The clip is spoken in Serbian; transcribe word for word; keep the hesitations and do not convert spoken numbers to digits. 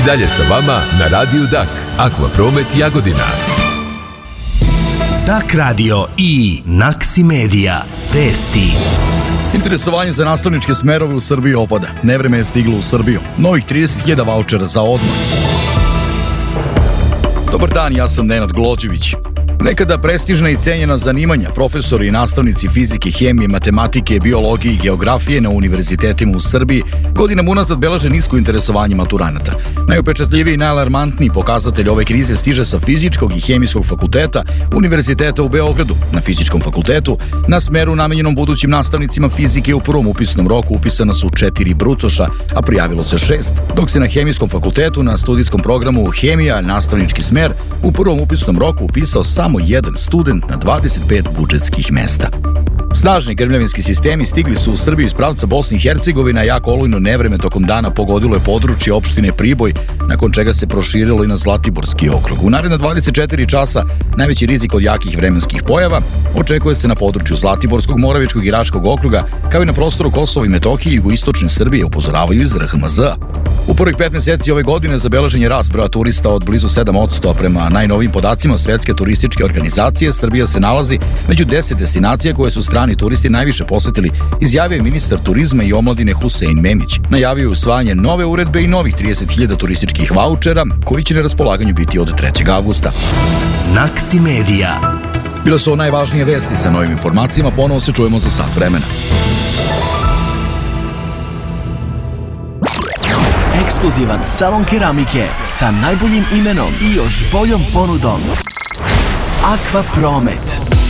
dalje sa vama na Radiju Dak, Aqua Promet Jagodina. Dak Radio i Naksi Media. Vesti. Interesovanje za nastavničke smerove u Srbiji opada. Nevreme je stiglo u Srbiju. Novih trideset hiljada vaučera za odmor. Dobar dan, ja sam Nenad Glođević. Nekada prestižna i cenjena zanimanja, profesori i nastavnici fizike, hemije, matematike, biologije i geografije na univerzitetima u Srbiji godinama unazad beleže nisko interesovanje maturanata. Najupečatljiviji i najalarmantniji pokazatelj ove krize stiže sa Fizičkog i Hemijskog fakulteta Univerziteta u Beogradu. Na Fizičkom fakultetu, na smeru namenjenom budućim nastavnicima fizike u prvom upisnom roku upisana su četiri brucoša, a prijavilo se šest, dok se na Hemijskom fakultetu na studijskom programu Hemija, nastavnički smer, u prvom upisnom roku upisao samo jedan student na dvadeset pet budžetskih mesta. Snažni grmljavinski sistemi stigli su u Srbiju iz pravca Bosne i Hercegovine, a jako olujno nevreme tokom dana pogodilo je područje opštine Priboj, nakon čega se proširilo i na Zlatiborski okrug. U naredna dvadeset četiri časa najveći rizik od jakih vremenskih pojava očekuje se na području Zlatiborskog, Moravičkog i Raškog okruga, kao i na prostoru Kosova i Metohije i jugoistočne Srbije, upozoravaju iz R H M Z. U prvih pet meseci ove godine zabeležen je rast broja turista od blizu sedam posto, a prema najnovijim podacima Svetske turističke organizacije Srbija se nalazi među deset destinacija koje su strani turisti najviše posetili, izjavio je ministar turizma i omladine Husein Memić. Najavio je usvajanje nove uredbe i novih trideset hiljada turističkih vaučera koji će na raspolaganju biti od trećeg avgusta. Naksi Media. Bile su ovo najvažnije vesti. Sa novim informacijama ponovo se čujemo za sat vremena. Ekskluzivan salon keramike sa najboljim imenom i još boljom ponudom. Aqua Promet.